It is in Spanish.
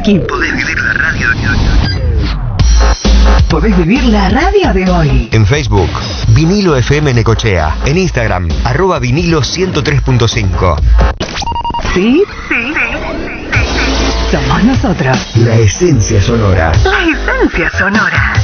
Aquí podés vivir la radio de hoy. Podés vivir la radio de hoy. En Facebook, Vinilo FM Necochea. En Instagram, @vinilo 103.5. ¿Sí? Somos nosotros. La esencia sonora. La esencia sonora.